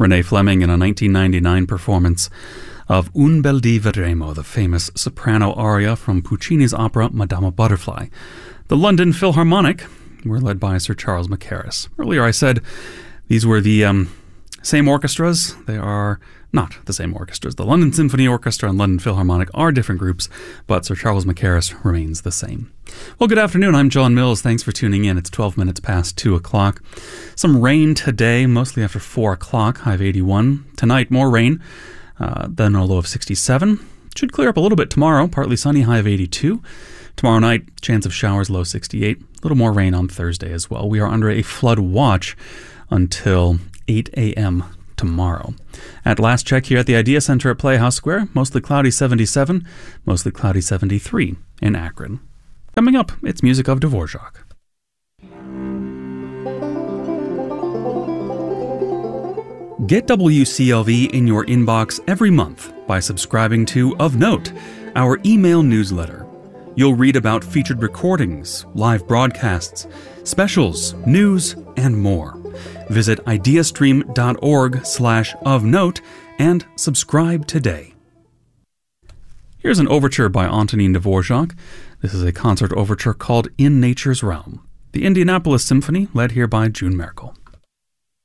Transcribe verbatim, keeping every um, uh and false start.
Renee Fleming in a nineteen ninety-nine performance of Un bel dì vedremo, the famous soprano aria from Puccini's opera Madama Butterfly. The London Philharmonic were led by Sir Charles Mackerras. Earlier I said these were the um, same orchestras. They are not the same orchestras. The London Symphony Orchestra and London Philharmonic are different groups, but Sir Charles Mackerras remains the same. Well, good afternoon. I'm John Mills. Thanks for tuning in. It's twelve minutes past two o'clock. Some rain today, mostly after four o'clock, high of eighty-one. Tonight, more rain, uh, then a low of sixty-seven. Should clear up a little bit tomorrow, partly sunny, high of eighty-two. Tomorrow night, chance of showers, low sixty-eight. A little more rain on Thursday as well. We are under a flood watch until eight a.m. tomorrow. At last check here at the Idea Center at Playhouse Square, mostly cloudy seventy-seven, mostly cloudy seventy-three in Akron. Coming up, it's music of Dvorak. Get W C L V in your inbox every month by subscribing to Of Note, our email newsletter. You'll read about featured recordings, live broadcasts, specials, news, and more. Visit ideastream.org slash of note and subscribe today. Here's an overture by Antonin Dvorak. This is a concert overture called In Nature's Realm. The Indianapolis Symphony, led here by June Merkel.